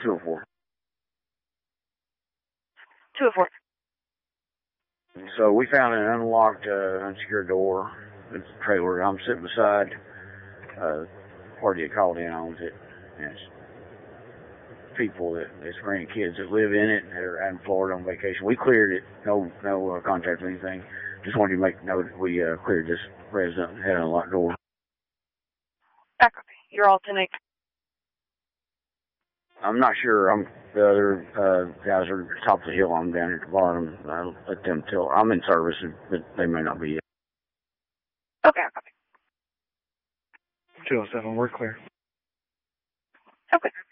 204. 204. So we found an unlocked, unsecured door. It's a trailer. I'm sitting beside the party that called in owns it. And it's people it's grandkids that live in it that are out in Florida on vacation. We cleared it. No contact or anything. Just wanted to make note that we cleared this resident and had an unlocked door. Back up. You're alternate. I'm not sure. The other guys are at the top of the hill. I'm down at the bottom. I'll let them tell. I'm in service, but they may not be yet. Okay, copy. 207, we're clear. Okay.